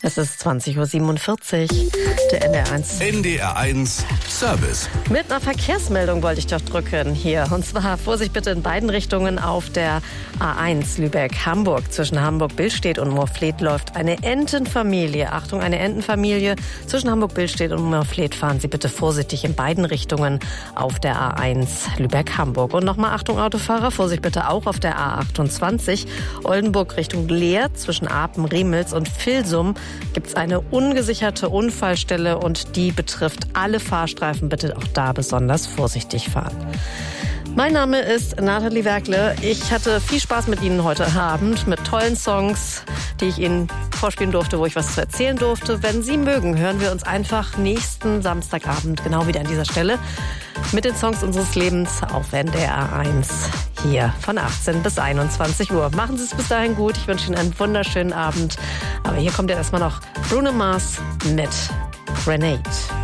Es ist 20:47 Uhr, der NDR1. NDR1 Service. Mit einer Verkehrsmeldung wollte ich doch drücken hier. Und zwar Vorsicht bitte in beiden Richtungen auf der A1 Lübeck-Hamburg. Zwischen Hamburg-Billstedt und Moorfleet läuft eine Entenfamilie. Achtung, eine Entenfamilie. Zwischen Hamburg-Billstedt und Moorfleet fahren Sie bitte vorsichtig in beiden Richtungen auf der A1 Lübeck-Hamburg. Und nochmal Achtung Autofahrer, Vorsicht bitte auch auf der A28 Oldenburg Richtung Leer. Zwischen Apen, Riemels und Vilsum gibt es eine ungesicherte Unfallstelle und die betrifft alle Fahrstreifen. Bitte auch da besonders vorsichtig fahren. Mein Name ist Nathalie Werkle. Ich hatte viel Spaß mit Ihnen heute Abend, mit tollen Songs, die ich Ihnen vorspielen durfte, wo ich was zu erzählen durfte. Wenn Sie mögen, hören wir uns einfach nächsten Samstagabend genau wieder an dieser Stelle mit den Songs unseres Lebens auf NDR1 hier von 18 bis 21 Uhr. Machen Sie es bis dahin gut. Ich wünsche Ihnen einen wunderschönen Abend. Aber hier kommt ja erstmal noch Bruno Mars mit Grenade.